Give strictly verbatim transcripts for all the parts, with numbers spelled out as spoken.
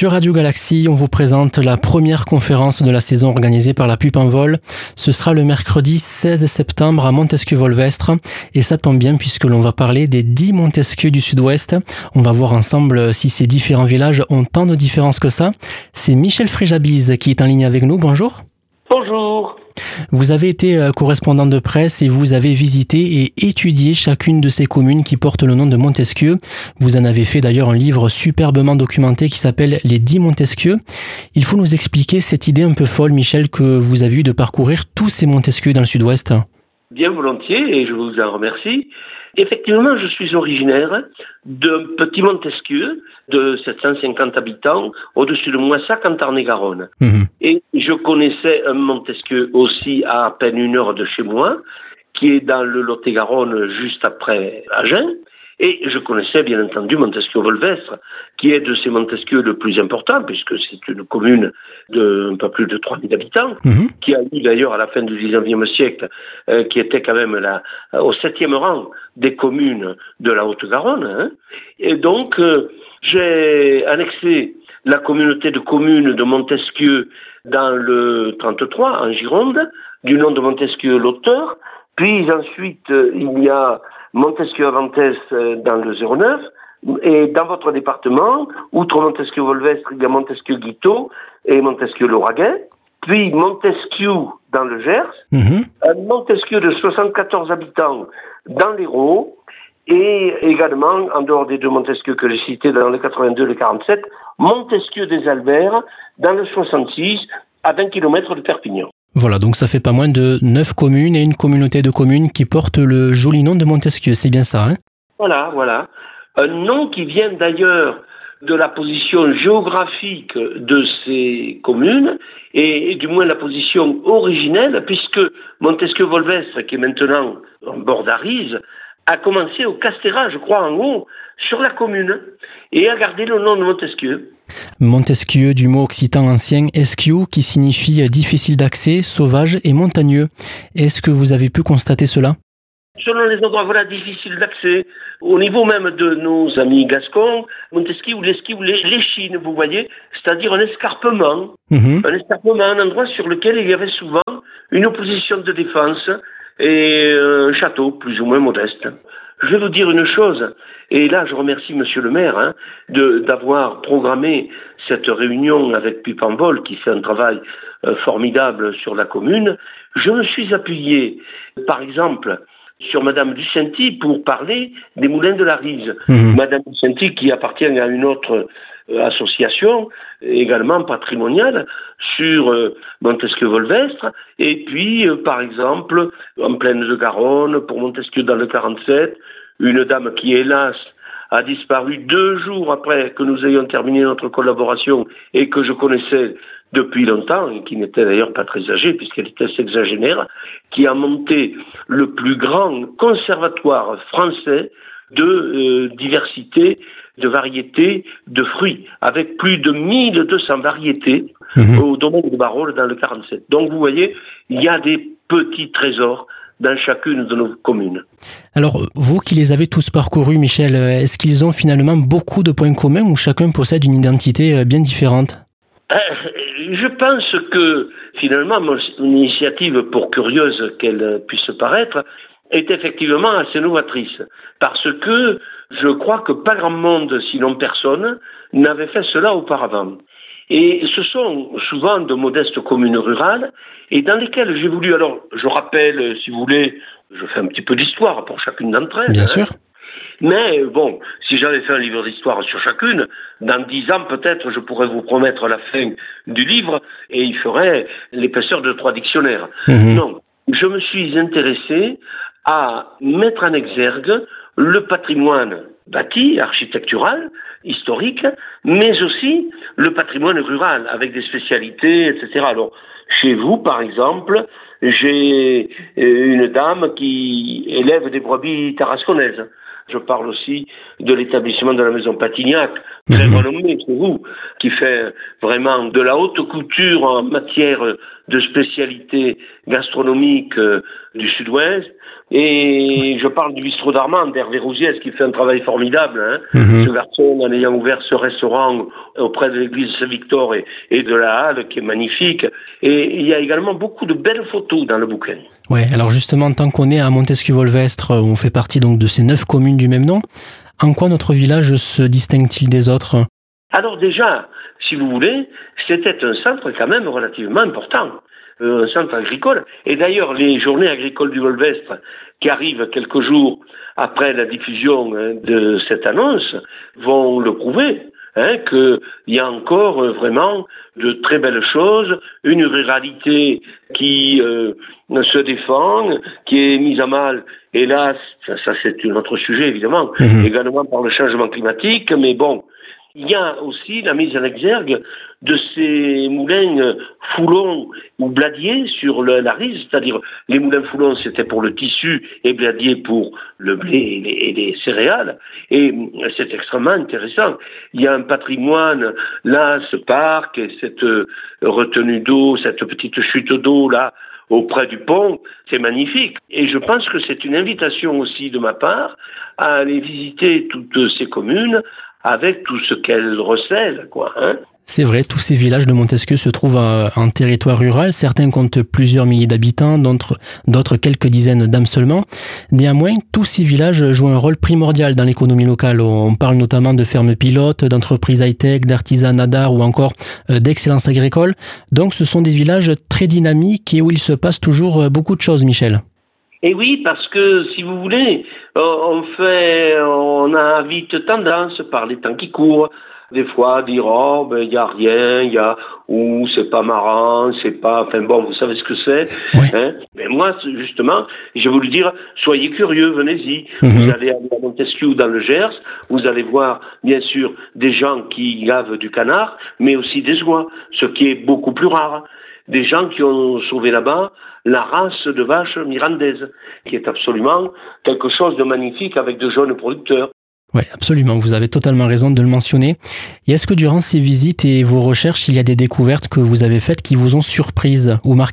Sur Radio Galaxie, on vous présente la première conférence de la saison organisée par la Pup en Vol. Ce sera le mercredi seize septembre à Montesquieu-Volvestre. Et ça tombe bien puisque l'on va parler des dix Montesquieux du Sud-Ouest. On va voir ensemble si ces différents villages ont tant de différences que ça. C'est Michel Fréjabise qui est en ligne avec nous. Bonjour. Bonjour. Vous avez été correspondant de presse et vous avez visité et étudié chacune de ces communes qui portent le nom de Montesquieu. Vous en avez fait d'ailleurs un livre superbement documenté qui s'appelle Les dix Montesquieux. Il faut nous expliquer cette idée un peu folle, Michel, que vous avez eue de parcourir tous ces Montesquieux dans le Sud-Ouest. Bien volontiers, et je vous en remercie. Effectivement, je suis originaire d'un petit Montesquieu de sept cent cinquante habitants au-dessus de Moissac en Tarn-et-Garonne. Mmh. Et je connaissais un Montesquieu aussi à à peine une heure de chez moi, qui est dans le Lot-et-Garonne juste après Agen. Et je connaissais bien entendu Montesquieu-Volvestre, qui est de ces Montesquieux le plus important, puisque c'est une commune de un peu plus de trois mille habitants, mmh. qui a eu d'ailleurs à la fin du dix-neuvième siècle, euh, qui était quand même là, au septième rang des communes de la Haute-Garonne. Hein. Et donc, euh, j'ai annexé la communauté de communes de Montesquieu dans le trente-trois, en Gironde, du nom de Montesquieu l'auteur. Puis ensuite, euh, il y a Montesquieu-Avantès dans le zéro neuf, et dans votre département, outre Montesquieu-Volvestre, il y a Montesquieu-Guiteau et Montesquieu-Lauragais, puis Montesquieu dans le Gers, mmh. un Montesquieu de soixante-quatorze habitants dans l'Hérault, et également, en dehors des deux Montesquieu que j'ai cités dans le quatre-vingt-deux et le quarante-sept, Montesquieu des Alberts dans le soixante-six, à vingt kilomètres de Perpignan. Voilà, donc ça fait pas moins de neuf communes et une communauté de communes qui portent le joli nom de Montesquieu, c'est bien ça, hein? Voilà, voilà. Un nom qui vient d'ailleurs de la position géographique de ces communes, et, et du moins la position originelle, puisque Montesquieu-Volvestre, qui est maintenant en bord d'Arise, a commencé au Castéra, je crois, en haut, sur la commune, et a gardé le nom de Montesquieu. Montesquieu, du mot occitan ancien esquiu, qui signifie difficile d'accès, sauvage et montagneux. Est-ce que vous avez pu constater cela? Selon les endroits, voilà, difficile d'accès. Au niveau même de nos amis gascons, Montesquieu ou l'esquiu, l'échine, vous voyez, c'est-à-dire un escarpement, mmh. un escarpement, un endroit sur lequel il y avait souvent une opposition de défense et un château plus ou moins modeste. Je vais vous dire une chose, et là je remercie monsieur le maire hein, de, d'avoir programmé cette réunion avec Pup en Vol qui fait un travail euh, formidable sur la commune. Je me suis appuyé, par exemple, sur Madame Ducenty pour parler des moulins de la Rise. Mmh. Madame Ducenty qui appartient à une autre euh, association, également patrimoniale, sur euh, Montesquieu-Volvestre, et puis, euh, par exemple, en Plaine de Garonne, pour Montesquieu dans le quarante-sept, une dame qui, hélas, a disparu deux jours après que nous ayons terminé notre collaboration et que je connaissais depuis longtemps, et qui n'était d'ailleurs pas très âgée puisqu'elle était sexagénaire, qui a monté le plus grand conservatoire français de euh, diversité, de variétés de fruits, avec plus de mille deux cents variétés mmh. au domaine de Barrault dans le quarante-sept. Donc vous voyez, il y a des petits trésors dans chacune de nos communes. Alors, vous qui les avez tous parcourus, Michel, est-ce qu'ils ont finalement beaucoup de points communs ou chacun possède une identité bien différente? euh, Je pense que, finalement, mon initiative, pour curieuse qu'elle puisse paraître, est effectivement assez novatrice. Parce que je crois que pas grand monde, sinon personne, n'avait fait cela auparavant. Et ce sont souvent de modestes communes rurales et dans lesquelles j'ai voulu, alors je rappelle, si vous voulez, je fais un petit peu d'histoire pour chacune d'entre elles. Bien hein. sûr. Mais bon, si j'avais fait un livre d'histoire sur chacune, dans dix ans peut-être je pourrais vous promettre la fin du livre et il ferait l'épaisseur de trois dictionnaires. Mmh. Non, je me suis intéressé à mettre en exergue le patrimoine bâti, architectural, historique, mais aussi le patrimoine rural, avec des spécialités, et cetera. Alors, chez vous, par exemple, j'ai une dame qui élève des brebis tarasconnaises. Je parle aussi de l'établissement de la maison Patignac, très renommé chez vous, qui fait vraiment de la haute couture en matière de spécialités gastronomiques euh, du Sud-Ouest. Et je parle du bistrot d'Armand, d'Hervé Rousiès, qui fait un travail formidable. Hein. Mm-hmm. Ce garçon, en ayant ouvert ce restaurant auprès de l'église Saint-Victor et, et de la Halle, qui est magnifique. Et il y a également beaucoup de belles photos dans le bouquin. Ouais, alors justement, tant qu'on est à Montesquieu-Volvestre, on fait partie donc de ces neuf communes du même nom. En quoi notre village se distingue-t-il des autres ? Alors déjà, si vous voulez, c'était un centre quand même relativement important. Un centre agricole. Et d'ailleurs, les journées agricoles du Volvestre, qui arrivent quelques jours après la diffusion hein, de cette annonce, vont le prouver, hein, qu'il y a encore euh, vraiment de très belles choses, une ruralité qui euh, se défend, qui est mise à mal, hélas, ça, ça c'est un autre sujet évidemment, mmh. également par le changement climatique, mais bon, il y a aussi la mise en exergue de ces moulins foulons ou bladiers sur le, la Rise, c'est-à-dire les moulins foulons c'était pour le tissu et bladier pour le blé et les, et les céréales. Et c'est extrêmement intéressant. Il y a un patrimoine, là, ce parc, et cette retenue d'eau, cette petite chute d'eau là, auprès du pont, c'est magnifique. Et je pense que c'est une invitation aussi de ma part à aller visiter toutes ces communes avec tout ce qu'elles recèlent, quoi, hein. C'est vrai, tous ces villages de Montesquieu se trouvent en territoire rural. Certains comptent plusieurs milliers d'habitants, d'autres, d'autres quelques dizaines d'âmes seulement. Néanmoins, tous ces villages jouent un rôle primordial dans l'économie locale. On parle notamment de fermes pilotes, d'entreprises high-tech, d'artisanat d'art ou encore d'excellence agricole. Donc ce sont des villages très dynamiques et où il se passe toujours beaucoup de choses, Michel. Et oui, parce que, si vous voulez, on fait, on a vite tendance, par les temps qui courent, des fois à dire, oh, ben, il n'y a rien, il y a, ou c'est pas marrant, c'est pas, enfin bon, vous savez ce que c'est, oui. hein. Mais moi, justement, je vais vous le dire, soyez curieux, venez-y. Mm-hmm. Vous allez à Montesquieu dans le Gers, vous allez voir, bien sûr, des gens qui gavent du canard, mais aussi des oies, ce qui est beaucoup plus rare. Des gens qui ont sauvé là-bas la race de vache mirandaise, qui est absolument quelque chose de magnifique avec de jeunes producteurs. Oui, absolument, vous avez totalement raison de le mentionner. Et est-ce que durant ces visites et vos recherches, il y a des découvertes que vous avez faites qui vous ont surprise ou marqué ?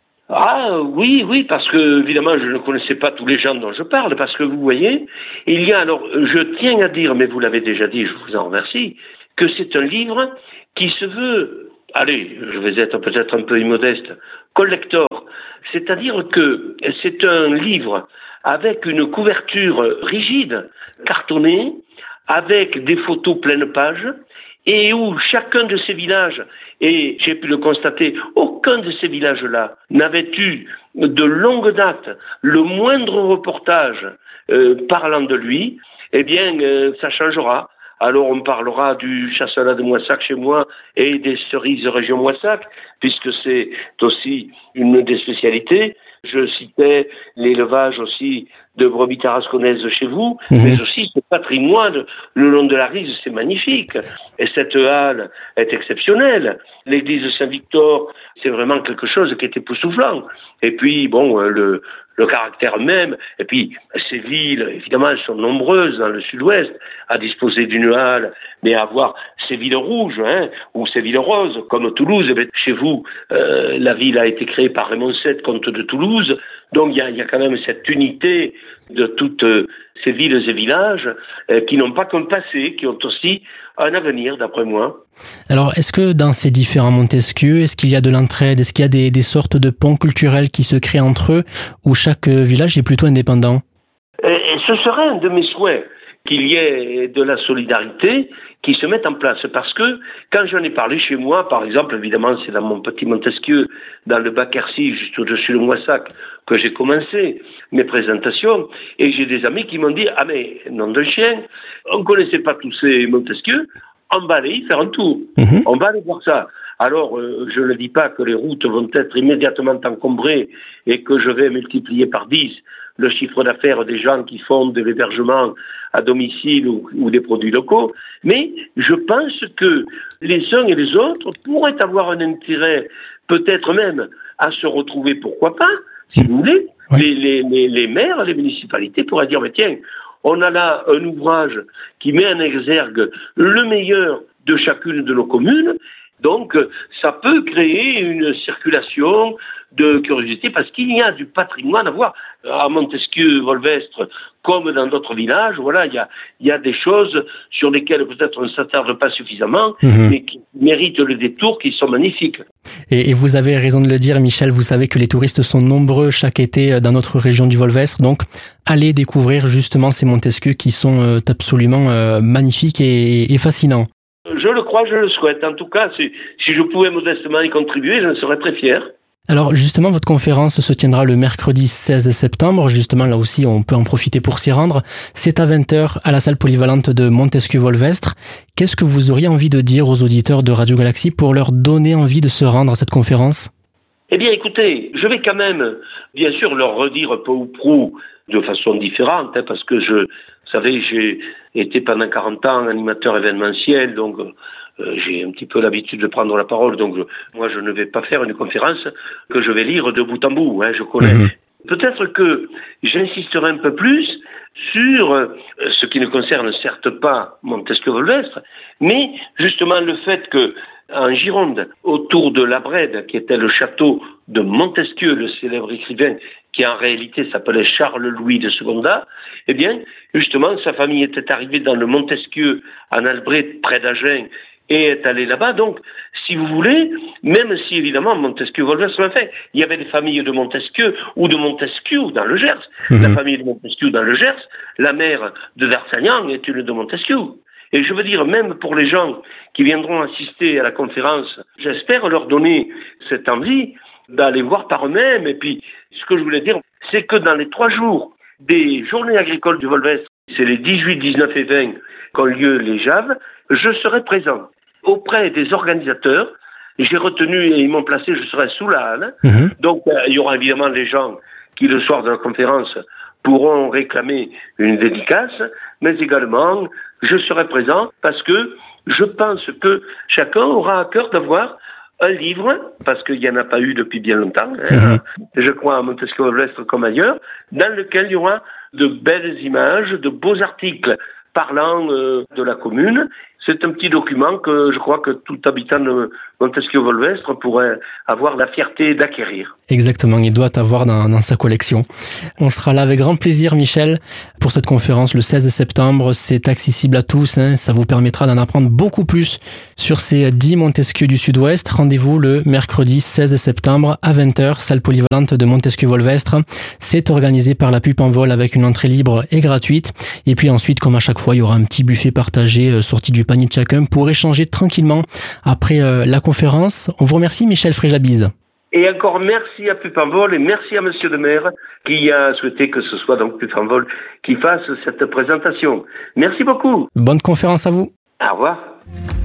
Ah oui, oui, parce que évidemment je ne connaissais pas tous les gens dont je parle, parce que vous voyez, il y a alors, je tiens à dire, mais vous l'avez déjà dit, je vous en remercie, que c'est un livre qui se veut, allez, je vais être peut-être un peu immodeste, collector, c'est-à-dire que c'est un livre avec une couverture rigide, cartonnée, avec des photos pleine page, et où chacun de ces villages, et j'ai pu le constater, aucun de ces villages-là n'avait eu de longue date le moindre reportage euh, parlant de lui, eh bien, euh, ça changera. Alors on parlera du chasselas de Moissac chez moi et des cerises région Moissac, puisque c'est aussi une des spécialités. Je citais l'élevage aussi de brebis tarasconnaises chez vous, mmh. mais aussi ce patrimoine le long de la Rise, c'est magnifique. Et cette halle est exceptionnelle. L'église de Saint-Victor, c'est vraiment quelque chose qui est époustouflant. Et puis, bon, le, le caractère même, et puis ces villes, évidemment, elles sont nombreuses dans le sud-ouest, à disposer d'une halle, mais à avoir ces villes rouges, hein, ou ces villes roses, comme Toulouse. Eh chez vous, euh, la ville a été créée par Raymond sept, comte de Toulouse, donc il y a, y a quand même cette unité de toutes euh, ces villes et villages euh, qui n'ont pas qu'un passé, qui ont aussi un avenir, d'après moi. Alors, est-ce que dans ces différents Montesquieu, est-ce qu'il y a de l'entraide, est-ce qu'il y a des, des sortes de ponts culturels qui se créent entre eux, où chaque village est plutôt indépendant ? Et ce serait un de mes souhaits, qu'il y ait de la solidarité qui se mette en place. Parce que quand j'en ai parlé chez moi, par exemple, évidemment, c'est dans mon petit Montesquieu, dans le Bac-Quercy, juste au-dessus de Moissac, que j'ai commencé mes présentations, et j'ai des amis qui m'ont dit « Ah mais, nom de chien, on ne connaissait pas tous ces Montesquieu, on va aller y faire un tour, mmh. on va aller voir ça ». Alors, euh, je ne dis pas que les routes vont être immédiatement encombrées et que je vais multiplier par dix le chiffre d'affaires des gens qui font de l'hébergement à domicile ou, ou des produits locaux, mais je pense que les uns et les autres pourraient avoir un intérêt, peut-être même, à se retrouver, pourquoi pas, si vous voulez. Oui. Les, les, les, les maires, les municipalités pourraient dire, mais tiens, on a là un ouvrage qui met en exergue le meilleur de chacune de nos communes, Donc, ça peut créer une circulation de curiosité parce qu'il y a du patrimoine à voir. À Montesquieu-Volvestre, comme dans d'autres villages, voilà, il y a, il y a des choses sur lesquelles peut-être on ne s'attarde pas suffisamment, mmh. mais qui méritent le détour, qui sont magnifiques. Et, et vous avez raison de le dire, Michel, vous savez que les touristes sont nombreux chaque été dans notre région du Volvestre, donc allez découvrir justement ces Montesquieux qui sont absolument euh, magnifiques et, et fascinants. Je le crois, je le souhaite. En tout cas, si, si je pouvais modestement y contribuer, j'en serais très fier. Alors justement, votre conférence se tiendra le mercredi seize septembre. Justement, là aussi, on peut en profiter pour s'y rendre. C'est à vingt heures à la salle polyvalente de Montesquieu-Volvestre. Qu'est-ce que vous auriez envie de dire aux auditeurs de Radio Galaxie pour leur donner envie de se rendre à cette conférence ? Eh bien, écoutez, je vais quand même, bien sûr, leur redire peu ou prou de façon différente, hein, parce que je, vous savez, j'ai été pendant quarante ans animateur événementiel, donc euh, j'ai un petit peu l'habitude de prendre la parole, donc je, moi je ne vais pas faire une conférence que je vais lire de bout en bout, hein, je connais. Mmh. Peut-être que j'insisterai un peu plus sur euh, ce qui ne concerne certes pas Montesquieu-Volvestre, mais justement le fait que en Gironde, autour de la Brède, qui était le château de Montesquieu, le célèbre écrivain, qui en réalité s'appelait Charles-Louis de Secondat, eh bien, justement, sa famille était arrivée dans le Montesquieu, en Albret, près d'Agen, et est allée là-bas. Donc, si vous voulez, même si évidemment Montesquieu-Volvestre l'a fait, il y avait des familles de Montesquieu ou de Montesquieu dans le Gers. Mmh. La famille de Montesquieu dans le Gers, la mère de D'Artagnan est une de Montesquieu. Et je veux dire, même pour les gens qui viendront assister à la conférence, j'espère leur donner cette envie d'aller voir par eux-mêmes. Et puis, ce que je voulais dire, c'est que dans les trois jours des journées agricoles du Volvestre, c'est les dix-huit, dix-neuf et vingt qu'ont lieu les J A V, je serai présent auprès des organisateurs. J'ai retenu et ils m'ont placé, je serai sous la halle. Mmh. Donc, euh, il y aura évidemment des gens qui, le soir de la conférence, pourront réclamer une dédicace, mais également, je serai présent parce que je pense que chacun aura à cœur d'avoir un livre, parce qu'il n'y en a pas eu depuis bien longtemps, hein, mmh. je crois à Montesquieu-Volvestre comme ailleurs, dans lequel il y aura de belles images, de beaux articles parlant euh, de la commune. C'est un petit document que je crois que tout habitant de Montesquieu-Volvestre pourrait avoir la fierté d'acquérir. Exactement, il doit avoir dans, dans sa collection. On sera là avec grand plaisir, Michel, pour cette conférence le seize septembre. C'est accessible à tous, hein. Ça vous permettra d'en apprendre beaucoup plus sur ces dix Montesquieu du Sud-Ouest. Rendez-vous le mercredi seize septembre à vingt heures, salle polyvalente de Montesquieu-Volvestre. C'est organisé par la Pupe en Vol avec une entrée libre et gratuite. Et puis ensuite, comme à chaque fois, il y aura un petit buffet partagé euh, sorti du panier de chacun pour échanger tranquillement après euh, la conférence. On vous remercie, Michel Fréjabise. Et encore merci à Pupe en Vol et merci à Monsieur le maire qui a souhaité que ce soit donc Pupe en Vol qui fasse cette présentation. Merci beaucoup. Bonne conférence à vous. Au revoir.